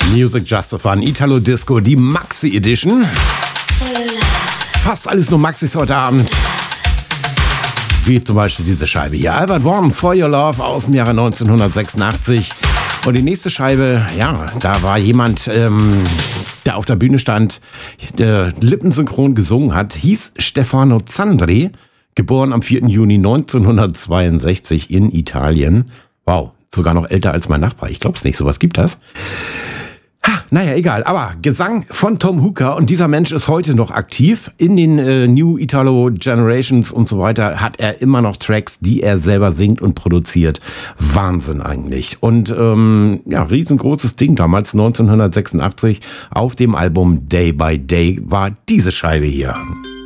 Music Just for Fun, Italo Disco, die Maxi Edition. Fast alles nur Maxis heute Abend. Wie zum Beispiel diese Scheibe hier. Albert Warm, For Your Love aus dem Jahre 1986. Und die nächste Scheibe, ja, da war jemand, der auf der Bühne stand, der lippensynchron gesungen hat, hieß Stefano Zandri, geboren am 4. Juni 1962 in Italien. Wow, sogar noch älter als mein Nachbar. Ich glaub's nicht, sowas gibt das. Naja, egal. Aber Gesang von Tom Hooker, und dieser Mensch ist heute noch aktiv. In den New Italo Generations und so weiter hat er immer noch Tracks, die er selber singt und produziert. Wahnsinn eigentlich. Und ja, riesengroßes Ding damals, 1986, auf dem Album Day by Day war diese Scheibe hier.